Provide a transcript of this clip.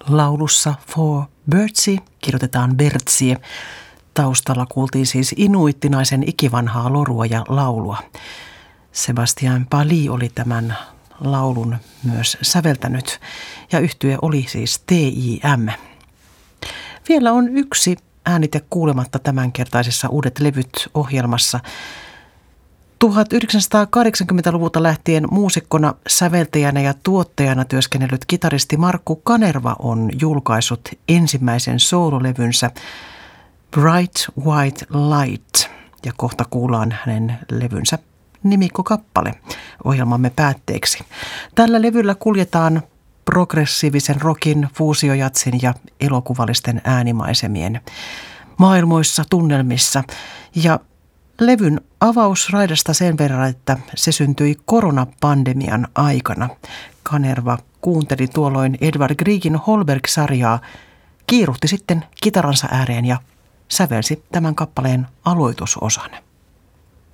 Laulussa For Birdsie kirjoitetaan Bertsie. Taustalla kuultiin siis inuittinaisen ikivanhaa lorua ja laulua. Sebastian Bali oli tämän laulun myös säveltänyt ja yhtye oli siis TIM. Vielä on yksi äänite kuulematta tämänkertaisessa Uudet levyt -ohjelmassa. 1980-luvulta lähtien muusikkona, säveltäjänä ja tuottajana työskennellyt kitaristi Markku Kanerva on julkaissut ensimmäisen soololevynsä Bright White Light, ja kohta kuullaan hänen levynsä nimikkokappale ohjelmamme päätteeksi. Tällä levyllä kuljetaan progressiivisen rockin, fuusiojatsin ja elokuvallisten äänimaisemien maailmoissa, tunnelmissa. Ja levyn avausraidasta sen verran, että se syntyi koronapandemian aikana. Kanerva kuunteli tuolloin Edvard Griegin Holberg-sarjaa, kiiruhti sitten kitaransa ääreen ja sävelsi tämän kappaleen aloitusosan.